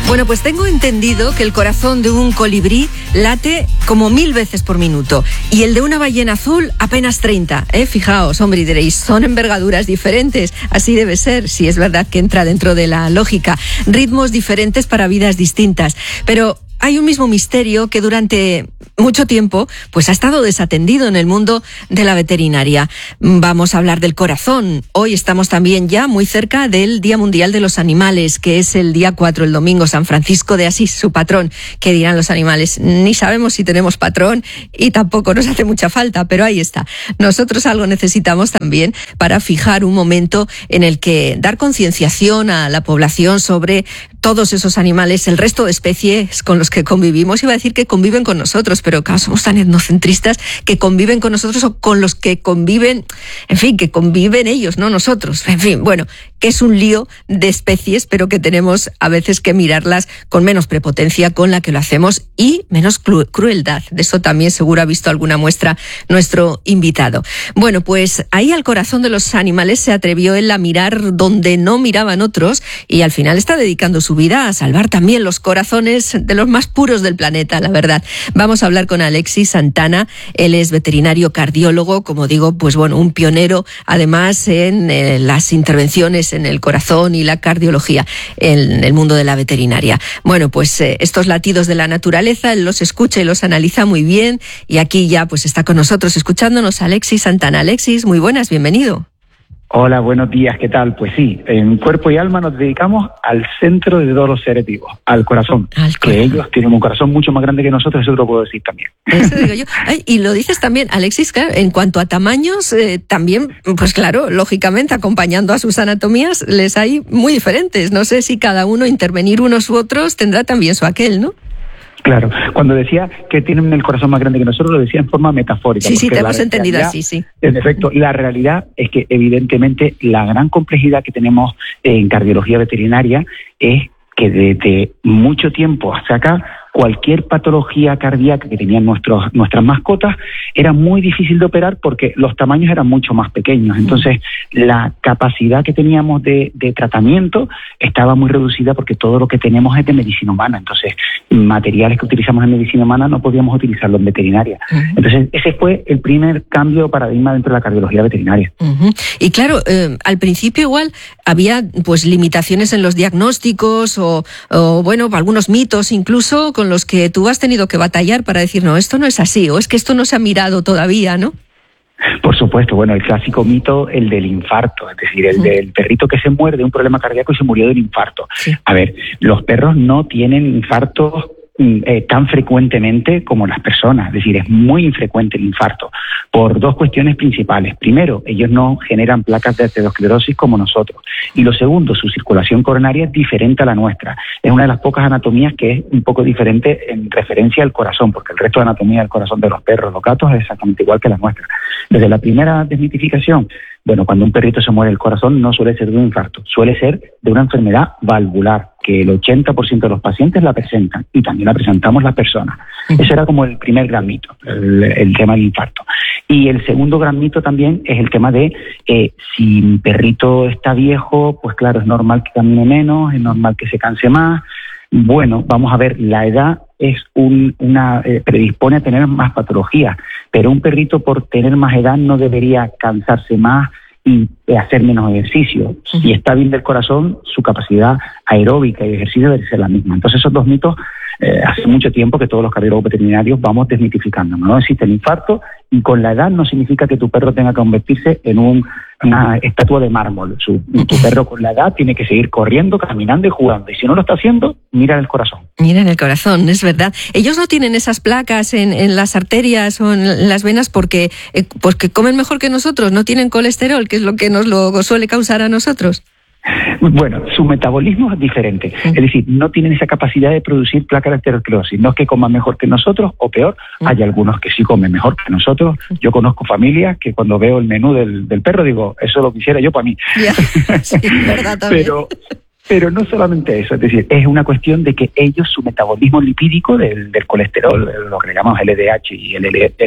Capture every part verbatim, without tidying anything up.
Bueno, pues tengo entendido que el corazón de un colibrí late como mil veces por minuto y el de una ballena azul apenas treinta. ¿eh? Fijaos, hombre, y diréis, son envergaduras diferentes. Así debe ser, si es verdad que entra dentro de la lógica. Ritmos diferentes para vidas distintas. Pero hay un mismo misterio que durante mucho tiempo pues ha estado desatendido en el mundo de la veterinaria. Vamos a hablar del corazón. Hoy estamos también ya muy cerca del Día Mundial de los Animales, que es el día cuatro, el domingo, San Francisco de Asís, su patrón. ¿Qué dirán los animales? Ni sabemos si tenemos patrón y tampoco nos hace mucha falta, pero ahí está. Nosotros algo necesitamos también para fijar un momento en el que dar concienciación a la población sobre todos esos animales, el resto de especies con los que convivimos. Iba a decir que conviven con nosotros, pero claro, somos tan etnocentristas, que conviven con nosotros o con los que conviven, en fin, que conviven ellos, no nosotros. En fin, bueno, que es un lío de especies, pero que tenemos a veces que mirarlas con menos prepotencia con la que lo hacemos y menos cru- crueldad. De eso también seguro ha visto alguna muestra nuestro invitado. Bueno, pues ahí al corazón de los animales se atrevió él a mirar donde no miraban otros y al final está dedicando su vida a salvar también los corazones de los más puros del planeta, la verdad. Vamos a hablar con Alexis Santana. Él es veterinario cardiólogo, como digo, pues bueno, un pionero además en eh, las intervenciones en el corazón y la cardiología en el mundo de la veterinaria. Bueno, pues eh, estos latidos de la naturaleza, él los escucha y los analiza muy bien y aquí ya pues está con nosotros escuchándonos Alexis Santana. Alexis, muy buenas, bienvenido. Hola, buenos días, ¿qué tal? Pues sí, en Cuerpo y Alma nos dedicamos al centro de todos los seres vivos, al corazón, al que ellos tienen un corazón mucho más grande que nosotros, eso te lo puedo decir también. Eso digo yo. Ay, y lo dices también, Alexis, claro, en cuanto a tamaños, eh, también, pues claro, lógicamente, acompañando a sus anatomías, les hay muy diferentes. No sé si cada uno, intervenir unos u otros, tendrá también su aquel, ¿no? Claro, cuando decía que tienen el corazón más grande que nosotros, lo decía en forma metafórica. Sí, sí, te hemos entendido así, sí. En efecto, la realidad es que evidentemente la gran complejidad que tenemos en cardiología veterinaria es que desde mucho tiempo hasta acá, cualquier patología cardíaca que tenían nuestros, nuestras mascotas era muy difícil de operar porque los tamaños eran mucho más pequeños. Entonces, la capacidad que teníamos de, de tratamiento estaba muy reducida porque todo lo que tenemos es de medicina humana. Entonces, materiales que utilizamos en medicina humana no podíamos utilizarlo en veterinaria. Uh-huh. Entonces, ese fue el primer cambio de paradigma dentro de la cardiología veterinaria. Uh-huh. Y claro, eh, al principio igual había pues limitaciones en los diagnósticos o, o bueno, algunos mitos incluso con los que tú has tenido que batallar para decir, no, esto no es así, o es que esto no se ha mirado todavía, ¿no? Por supuesto, bueno, el clásico mito, el del infarto, es decir, el uh-huh. del perrito que se muere de un problema cardíaco y se murió del infarto. Sí. A ver, los perros no tienen infartos eh, tan frecuentemente como las personas, es decir, es muy infrecuente el infarto, por dos cuestiones principales. Primero, ellos no generan placas de aterosclerosis como nosotros, y lo segundo, su circulación coronaria es diferente a la nuestra. Es una de las pocas anatomías que es un poco diferente en referencia al corazón, porque el resto de anatomía del corazón de los perros, los gatos, es exactamente igual que la nuestra. Desde la primera desmitificación, bueno, cuando un perrito se muere el corazón no suele ser de un infarto, suele ser de una enfermedad valvular, que el ochenta por ciento de los pacientes la presentan y también la presentamos las personas. Ese era como el primer gran mito, el, el tema del infarto. Y el segundo gran mito también es el tema de eh, si un perrito está viejo, pues claro, es normal que camine menos, es normal que se canse más. Bueno, vamos a ver, la edad es un, una eh, predispone a tener más patologías, pero un perrito por tener más edad no debería cansarse más y hacer menos ejercicio. Uh-huh. Si está bien del corazón, su capacidad aeróbica y de ejercicio debe ser la misma. Entonces esos dos mitos, eh, hace mucho tiempo que todos los cardiólogos veterinarios vamos desmitificando. No existe el infarto y con la edad no significa que tu perro tenga que convertirse en un, una estatua de mármol. Su, tu perro con la edad tiene que seguir corriendo, caminando y jugando. Y si no lo está haciendo, mira el corazón. Mira en el corazón, es verdad. Ellos no tienen esas placas en, en las arterias o en las venas porque, eh, porque comen mejor que nosotros, no tienen colesterol, que es lo que nos lo suele causar a nosotros. Bueno, su metabolismo es diferente, es decir, no tienen esa capacidad de producir placas de aterosclerosis. No es que coman mejor que nosotros o peor, hay algunos que sí comen mejor que nosotros. Yo conozco familias que cuando veo el menú del, del perro digo, eso lo quisiera yo para mí. Ya, sí, verdad también. Pero Pero no solamente eso, es decir, es una cuestión de que ellos, su metabolismo lipídico del, del colesterol, lo que le llamamos L D H y el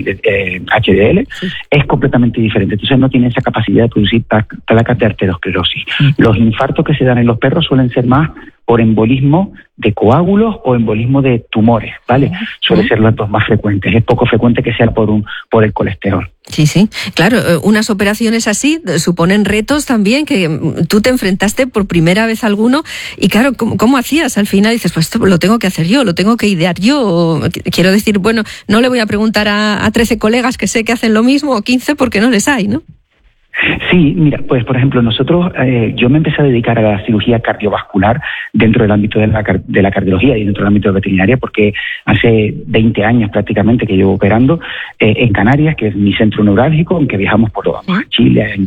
H D L, sí, es completamente diferente. Entonces no tienen esa capacidad de producir placas de arteriosclerosis. Uh-huh. Los infartos que se dan en los perros suelen ser más por embolismo de coágulos o embolismo de tumores, ¿vale? Suele ser las dos más frecuentes. Es poco frecuente que sea por un por el colesterol. Sí, sí. Claro, unas operaciones así suponen retos también, que tú te enfrentaste por primera vez a alguno y claro, ¿cómo, cómo hacías? Al final dices, pues esto lo tengo que hacer yo, lo tengo que idear yo. Quiero decir, bueno, no le voy a preguntar a, a trece colegas que sé que hacen lo mismo o quince porque no les hay, ¿no? Sí, mira, pues por ejemplo, nosotros, eh, yo me empecé a dedicar a la cirugía cardiovascular dentro del ámbito de la, de la cardiología y dentro del ámbito de veterinaria, porque hace veinte años prácticamente que llevo operando eh, en Canarias, que es mi centro neurálgico, aunque viajamos por todo, Chile,